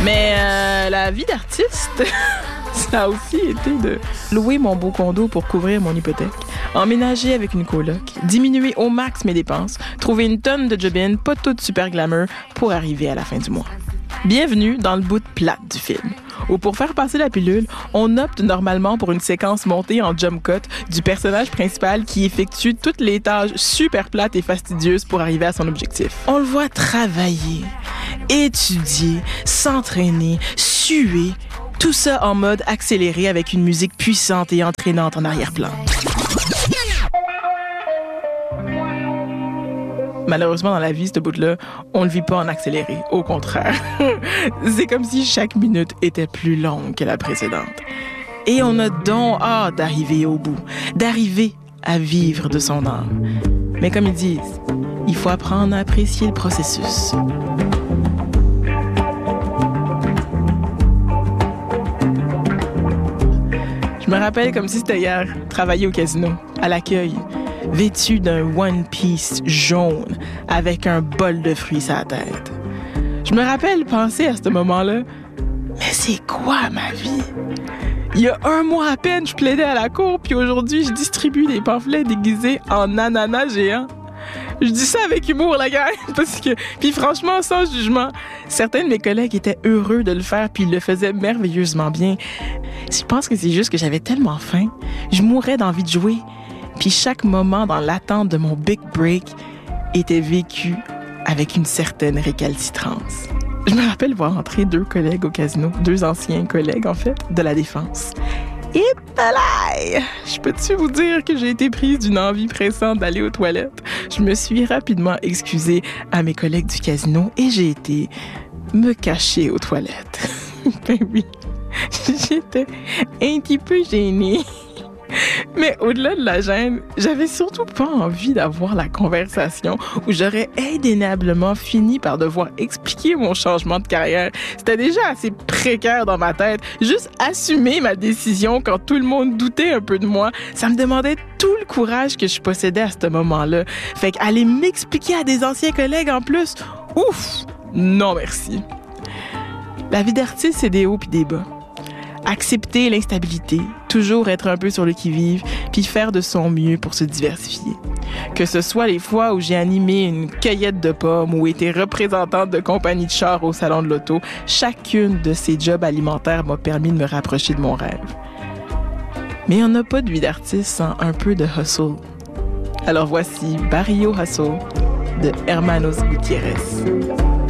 Mais la vie d'artiste, ça a aussi été de louer mon beau condo pour couvrir mon hypothèque, emménager avec une coloc, diminuer au max mes dépenses, trouver une tonne de job-in, pas toutes super glamour, pour arriver à la fin du mois. Bienvenue dans le bout de plate du film, où pour faire passer la pilule, on opte normalement pour une séquence montée en jump cut du personnage principal qui effectue toutes les tâches super plates et fastidieuses pour arriver à son objectif. On le voit travailler, étudier, s'entraîner, suer, tout ça en mode accéléré avec une musique puissante et entraînante en arrière-plan. Malheureusement, dans la vie, ce bout-là, on le vit pas en accéléré. Au contraire. C'est comme si chaque minute était plus longue que la précédente. Et on a donc hâte d'arriver au bout, d'arriver à vivre de son âme. Mais comme ils disent, il faut apprendre à apprécier le processus. Je me rappelle comme si c'était hier, travailler au casino, à l'accueil, vêtu d'un One Piece jaune avec un bol de fruits sur la tête. Je me rappelle penser à ce moment-là, mais c'est quoi ma vie? Il y a 1 mois à peine, je plaidais à la cour, puis aujourd'hui, je distribue des pamphlets déguisés en ananas géants. Je dis ça avec humour, la gang, parce que... Puis franchement, sans jugement, certains de mes collègues étaient heureux de le faire, puis ils le faisaient merveilleusement bien. Je pense que c'est juste que j'avais tellement faim. Je mourais d'envie de jouer. Puis chaque moment dans l'attente de mon big break était vécu avec une certaine récalcitrance. Je me rappelle voir entrer 2 collègues au casino, 2 anciens collègues, en fait, de la défense. Et palais! Je peux-tu vous dire que j'ai été prise d'une envie pressante d'aller aux toilettes? Je me suis rapidement excusée à mes collègues du casino et j'ai été me cacher aux toilettes. Ben oui, j'étais un petit peu gênée. Mais au-delà de la gêne, j'avais surtout pas envie d'avoir la conversation où j'aurais indéniablement fini par devoir expliquer mon changement de carrière. C'était déjà assez précaire dans ma tête. Juste assumer ma décision quand tout le monde doutait un peu de moi, ça me demandait tout le courage que je possédais à ce moment-là. Fait qu'aller m'expliquer à des anciens collègues en plus, ouf! Non merci. La vie d'artiste, c'est des hauts puis des bas. Accepter l'instabilité, toujours être un peu sur le qui-vive, puis faire de son mieux pour se diversifier. Que ce soit les fois où j'ai animé une cueillette de pommes ou été représentante de compagnie de chars au salon de l'auto, chacune de ces jobs alimentaires m'a permis de me rapprocher de mon rêve. Mais il n'y en a pas de vie d'artiste sans un peu de hustle. Alors voici Barrio Hustle de Hermanos Gutiérrez.